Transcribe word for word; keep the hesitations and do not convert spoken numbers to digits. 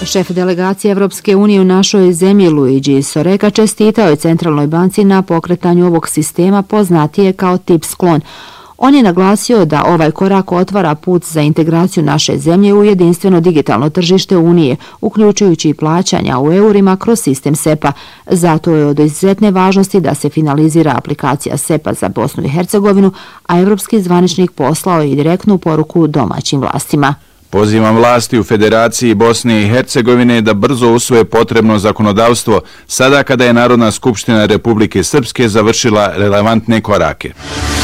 Šef delegacije Evropske unije u našoj zemlji Luigi Soreka čestitao je Centralnoj banci na pokretanju ovog sistema poznatije kao tip sklon. On je naglasio da ovaj korak otvara put za integraciju naše zemlje u jedinstveno digitalno tržište Unije, uključujući i plaćanja u eurima kroz sistem SEPA. Zato je od izuzetne važnosti da se finalizira aplikacija SEPA za Bosnu i Hercegovinu, a evropski zvaničnik poslao je i direktnu poruku domaćim vlastima. Pozivam vlasti u Federaciji Bosne i Hercegovine da brzo usvoje potrebno zakonodavstvo sada kada je Narodna skupština Republike Srpske završila relevantne korake.